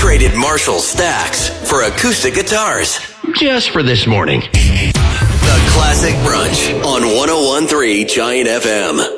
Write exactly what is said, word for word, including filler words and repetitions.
traded Marshall Stacks for acoustic guitars. Just for this morning. The Classic Brunch on one oh one point three Giant F M.